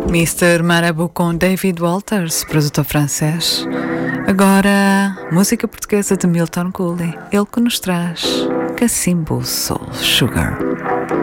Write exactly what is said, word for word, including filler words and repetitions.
mister Marabout com David Walters, produtor francês. Agora, música portuguesa de Milton Cooley, ele que nos traz Cacimbo Soul Sugar.